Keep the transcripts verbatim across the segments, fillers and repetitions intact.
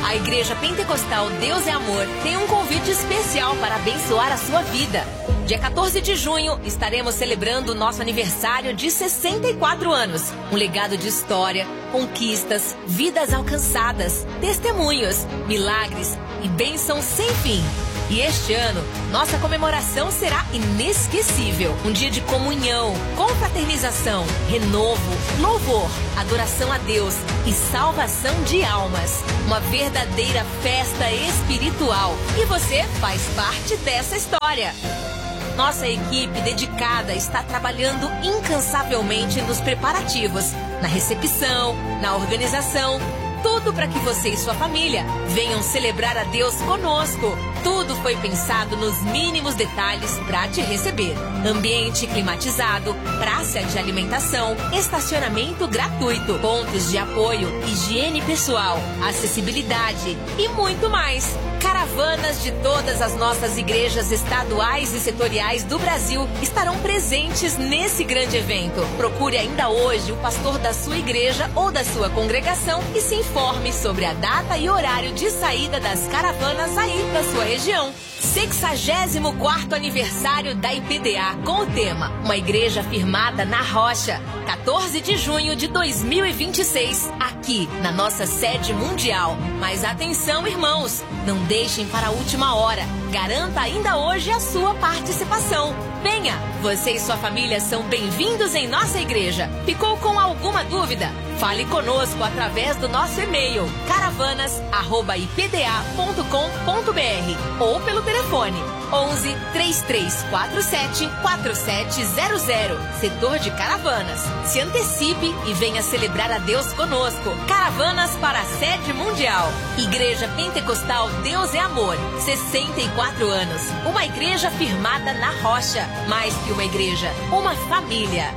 A Igreja Pentecostal Deus é Amor tem um convite especial para abençoar a sua vida. Dia quatorze de junho, estaremos celebrando o nosso aniversário de sessenta e quatro anos. Um legado de história, conquistas, vidas alcançadas, testemunhos, milagres e bênçãos sem fim. E este ano, nossa comemoração será inesquecível. Um dia de comunhão, confraternização, renovo, louvor, adoração a Deus e salvação de almas. Uma verdadeira festa espiritual. E você faz parte dessa história. Nossa equipe dedicada está trabalhando incansavelmente nos preparativos, na recepção, na organização. Tudo para que você e sua família venham celebrar a Deus conosco. Tudo foi pensado nos mínimos detalhes para te receber. Ambiente climatizado, praça de alimentação, estacionamento gratuito, pontos de apoio, higiene pessoal, acessibilidade e muito mais. Caravanas de todas as nossas igrejas estaduais e setoriais do Brasil estarão presentes nesse grande evento. Procure ainda hoje o pastor da sua igreja ou da sua congregação e se informe sobre a data e horário de saída das caravanas aí da sua região. sexagésimo quarto aniversário da I P D A com o tema Uma Igreja Firmada na Rocha. quatorze de junho de dois mil e vinte e seis, aqui na nossa sede mundial. Mas atenção, irmãos, não deixem para a última hora. Garanta ainda hoje a sua participação. Venha, você e sua família são bem-vindos em nossa igreja. Ficou com alguma dúvida? Fale conosco através do nosso e-mail caravanas arroba i p d a ponto com ponto b r ou pelo telefone onze, três três quatro sete, quatro sete zero zero, setor de Caravanas. Se antecipe e venha celebrar a Deus conosco. Caravanas para a sede mundial. Igreja Pentecostal Deus é Amor, sessenta e quatro anos. Uma igreja firmada na rocha. Mais que uma igreja, uma família.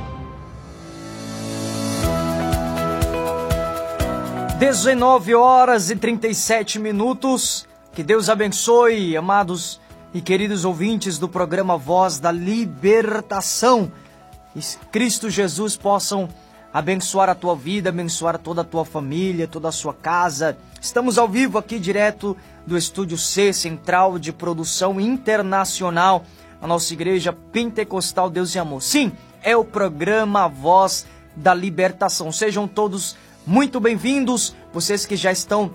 dezenove horas e trinta e sete minutos. Que Deus abençoe, amados e queridos ouvintes do programa Voz da Libertação. E Cristo Jesus possam abençoar a tua vida, abençoar toda a tua família, toda a sua casa. Estamos ao vivo aqui direto do Estúdio C, Central de Produção Internacional, a nossa Igreja Pentecostal Deus e Amor. Sim, é o programa Voz da Libertação. Sejam todos muito bem-vindos, vocês que já estão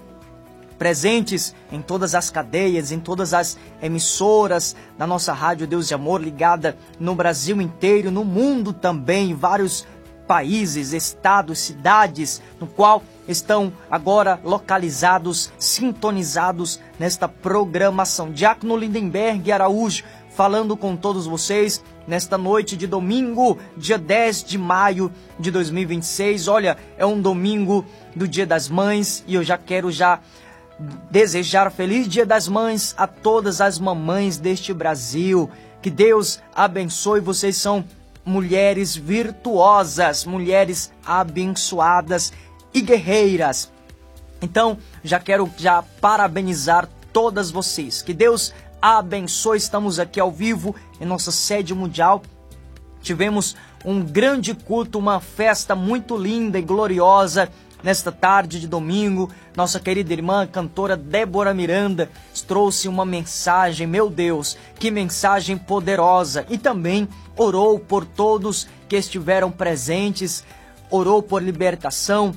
presentes em todas as cadeias, em todas as emissoras da nossa Rádio Deus e Amor, ligada no Brasil inteiro, no mundo também, em vários países, estados, cidades, no qual estão agora localizados, sintonizados nesta programação. Diácono Lindenberg Araújo, falando com todos vocês nesta noite de domingo, dia dez de maio de dois mil e vinte e seis. Olha, é um domingo do Dia das Mães e eu já quero já desejar feliz Dia das Mães a todas as mamães deste Brasil. Que Deus abençoe, vocês são mulheres virtuosas, mulheres abençoadas e guerreiras. Então, já quero já parabenizar todas vocês. Que Deus abençoe, estamos aqui ao vivo em nossa sede mundial. Tivemos um grande culto, uma festa muito linda e gloriosa nesta tarde de domingo. Nossa querida irmã, cantora Débora Miranda, trouxe uma mensagem, meu Deus, que mensagem poderosa. E também orou por todos que estiveram presentes, orou por libertação,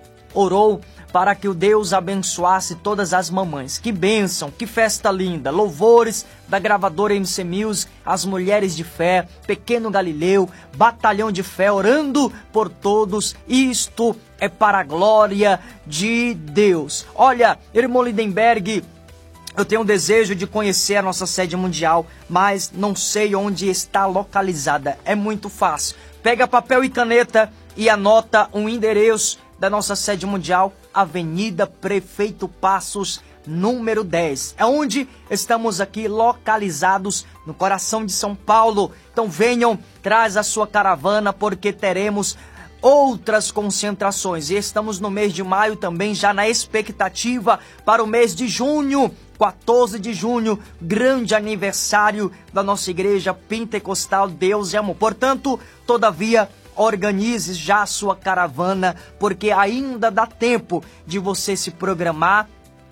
orou para que o Deus abençoasse todas as mamães. Que bênção, que festa linda. Louvores da gravadora M C Music, as Mulheres de Fé, Pequeno Galileu, Batalhão de Fé, orando por todos. Isto é para a glória de Deus. Olha, irmão Lindenberg, eu tenho um desejo de conhecer a nossa sede mundial, mas não sei onde está localizada. É muito fácil. Pega papel e caneta e anota um endereço da nossa sede mundial, Avenida Prefeito Passos, número dez. É onde estamos aqui localizados, no coração de São Paulo. Então venham, traz a sua caravana, porque teremos outras concentrações. E estamos no mês de maio também, já na expectativa para o mês de junho. quatorze de junho, grande aniversário da nossa Igreja Pentecostal Deus e Amor. Portanto, todavia, organize já a sua caravana, porque ainda dá tempo de você se programar,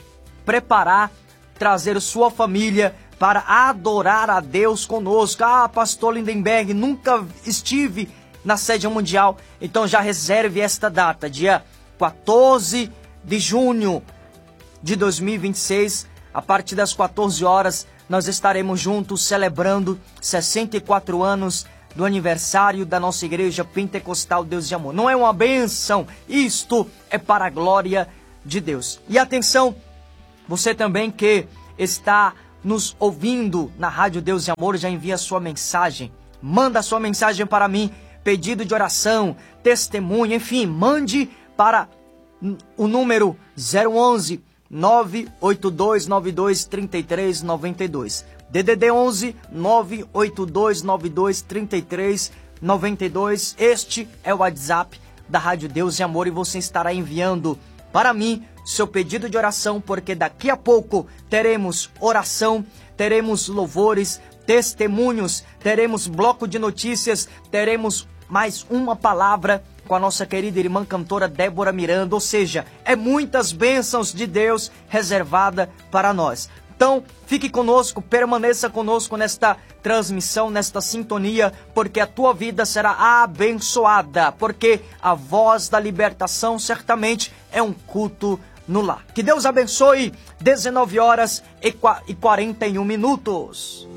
preparar, trazer sua família para adorar a Deus conosco. Ah, pastor Lindenberg, nunca estive na sede mundial. Então já reserve esta data, dia quatorze de junho de dois mil e vinte e seis, a partir das quatorze horas, nós estaremos juntos celebrando sessenta e quatro anos do aniversário da nossa igreja pentecostal Deus de Amor. Não é uma bênção, isto é para a glória de Deus. E atenção, você também que está nos ouvindo na Rádio Deus de Amor, já envia sua mensagem. Manda sua mensagem para mim, pedido de oração, testemunho, enfim, mande para o número zero onze, nove oito dois nove dois, três três nove dois. D D D onze, nove oito dois nove dois, três três nove dois. Este é o WhatsApp da Rádio Deus de Amor e você estará enviando para mim seu pedido de oração, porque daqui a pouco teremos oração, teremos louvores, testemunhos, teremos bloco de notícias, teremos mais uma palavra com a nossa querida irmã cantora Débora Miranda, ou seja, é muitas bênçãos de Deus reservada para nós. Então, fique conosco, permaneça conosco nesta transmissão, nesta sintonia, porque a tua vida será abençoada, porque a voz da libertação certamente é um culto no lar. Que Deus abençoe, dezenove horas e quarenta e um minutos.